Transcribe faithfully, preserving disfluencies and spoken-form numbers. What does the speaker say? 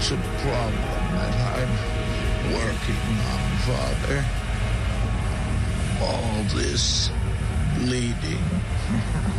It's a problem that I'm working on, Father. All this bleeding.